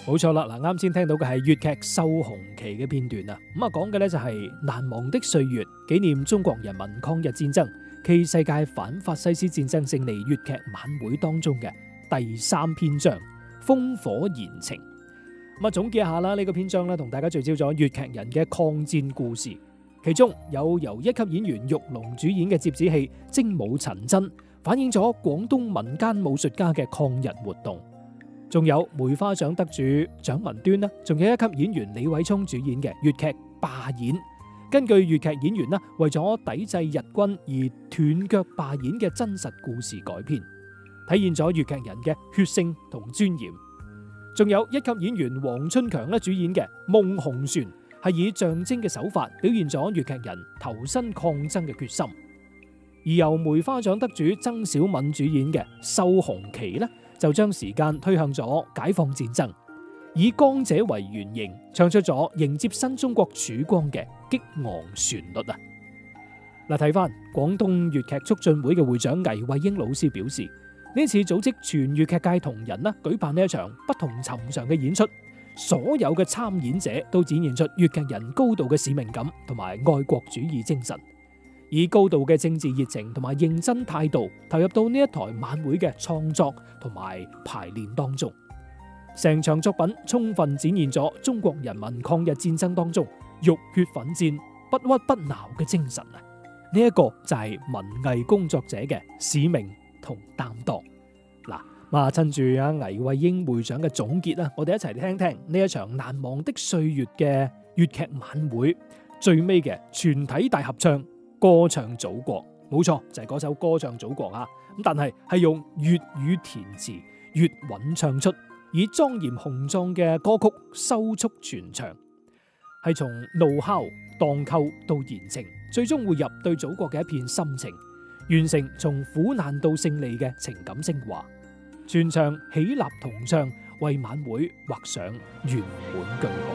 冇錯啦，嗱，啱先聽到嘅係粵劇《繡紅旗》嘅片段啊，咁啊講嘅呢就係難忘的歲月，紀念中國人民抗日戰爭暨世界反法西斯戰爭勝利粵劇晚會當中嘅第3篇章《烽火燃情》。咁啊總結一下啦，呢個篇章咧同大家聚焦咗粵劇人嘅抗戰故事，其中有由1級演員玉龍主演嘅折子戲《精武陳真》，反映咗廣東民間武術家嘅抗日活動。仲有梅花獎得主蔣文端啦，仲有1級演員李偉聰主演嘅粵劇《罷演》，根據粵劇演員為咗抵制日軍而斷腳罷演嘅真實故事改編，體現咗粵劇人嘅血性同尊嚴。仲有1級演員黃春強主演嘅《夢紅船》，係以象徵嘅手法表現咗粵劇人投身抗爭嘅決心。而由梅花獎得主曾小敏主演嘅《繡紅旗》就將時間推向咗解放戰爭，以江姐為原型，唱出咗迎接新中國曙光嘅激昂旋律啊！嗱，睇翻廣東粵劇促進會嘅會長倪慧英老師表示，呢次組織全粵劇界同仁舉辦呢一場不同尋常嘅演出，所有嘅參演者都展現出粵劇人高度嘅使命感同埋愛國主義精神，以高度嘅政治熱情同埋認真態度投入到呢一台晚會嘅創作同埋排練當中，成場作品充分展現咗中國人民抗日戰爭當中浴血奮戰、不屈不撓嘅精神啊！呢一個就係文藝工作者嘅使命同擔當。嗱，趁住倪慧英會長嘅總結啦，我哋一齊嚟聽聽呢一場難忘的歲月嘅粵劇晚會最尾嘅全體大合唱。歌唱祖國，冇錯，就係嗰首歌唱祖國啊！咁但係用粵語填詞，粵韻唱出，以莊嚴雄壯嘅歌曲收束全場，係從怒吼、蕩寇到燃情，最終匯入對祖國嘅一片心情，完成從苦難到勝利嘅情感升華。全場起立同唱，為晚會畫上圓滿句號。